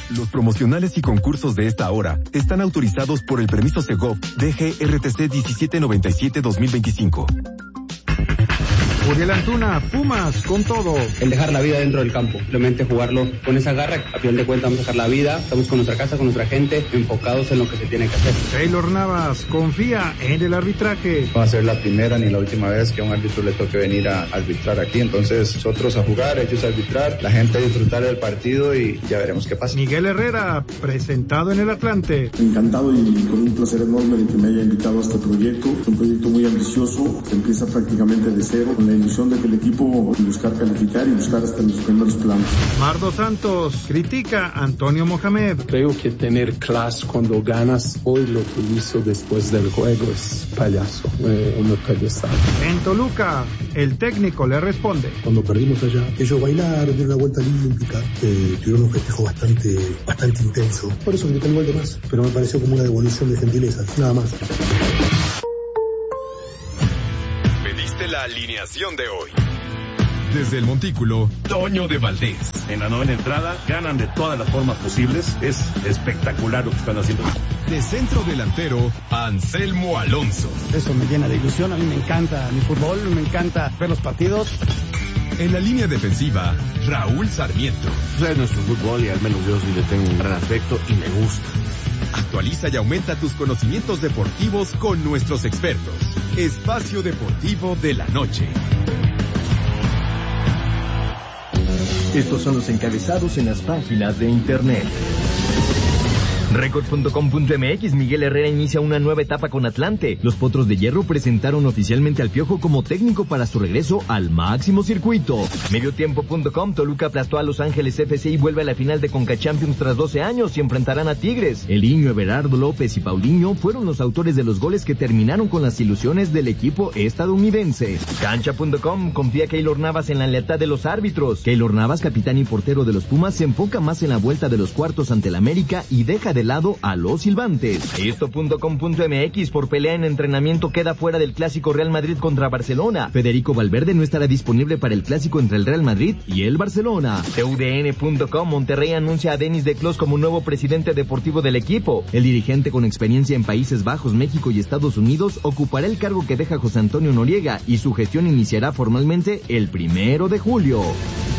Los promocionales y concursos de esta hora están autorizados por el permiso Segov DGRTC 1797-2025. Uriel Antuna, Pumas, con todo. El dejar la vida dentro del campo, simplemente jugarlo con esa garra. A final de cuentas vamos a dejar la vida, estamos con nuestra casa, con nuestra gente, enfocados en lo que se tiene que hacer. Keylor Navas, confía en el arbitraje. No va a ser la primera ni la última vez que a un árbitro le toque venir a arbitrar aquí, entonces nosotros a jugar, ellos a arbitrar, la gente a disfrutar del partido y ya veremos qué pasa. Miguel Herrera, presentado en el Atlante. Encantado y con un placer enorme de que me haya invitado a este proyecto. Es un proyecto muy ambicioso, que empieza prácticamente de cero, con la ilusión de que el equipo buscar calificar y buscar hasta los primeros planos. Mardo Santos critica a Antonio Mohamed. Creo que tener clase cuando ganas, hoy lo que hizo después del juego es payaso, no puede estar. En Toluca, el técnico le responde. Cuando perdimos allá, ellos bailaron, dieron la vuelta olímpica, tuvieron un festejo bastante intenso. Por eso grité el gol de más, pero me pareció como una devolución de gentileza, nada más. La alineación de hoy. Desde el Montículo, Toño de Valdés. En la novena entrada, ganan de todas las formas posibles. Es espectacular lo que están haciendo. De centro delantero, Anselmo Alonso. Eso me llena de ilusión. A mí me encanta mi fútbol, me encanta ver los partidos. En la línea defensiva, Raúl Sarmiento. Es nuestro fútbol y al menos yo sí le tengo un gran aspecto y me gusta. Actualiza y aumenta tus conocimientos deportivos con nuestros expertos. Espacio Deportivo de la Noche. Estos son los encabezados en las páginas de internet. Record.com.mx, Miguel Herrera inicia una nueva etapa con Atlante. Los Potros de Hierro presentaron oficialmente al Piojo como técnico para su regreso al máximo circuito. Mediotiempo.com, Toluca aplastó a Los Ángeles FC y vuelve a la final de Conca Champions tras 12 años y enfrentarán a Tigres. El Niño, Everardo López y Paulinho fueron los autores de los goles que terminaron con las ilusiones del equipo estadounidense. Cancha.com, confía Keylor Navas en la lealtad de los árbitros. Keylor Navas, capitán y portero de los Pumas, se enfoca más en la vuelta de los cuartos ante el América y deja de lado a los silbantes. Esto.com.mx, por pelea en entrenamiento queda fuera del clásico Real Madrid contra Barcelona. Federico Valverde no estará disponible para el clásico entre el Real Madrid y el Barcelona. TUDN.com, Monterrey anuncia a Denis de Clos como nuevo presidente deportivo del equipo. El dirigente con experiencia en Países Bajos, México y Estados Unidos ocupará el cargo que deja José Antonio Noriega y su gestión iniciará formalmente el 1 de julio.